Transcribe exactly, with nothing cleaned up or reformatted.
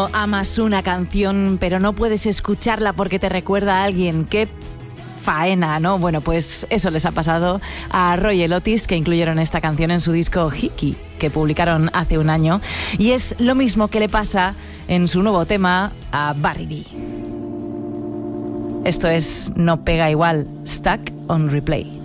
cuando amas una canción pero no puedes escucharla porque te recuerda a alguien? ¡Qué faena!, ¿no? Bueno, pues eso les ha pasado a Roy y el Otis, que incluyeron esta canción en su disco Hickey, que publicaron hace un año, y es lo mismo que le pasa en su nuevo tema a Barry D. Esto es No Pega Igual, Stuck on Replay.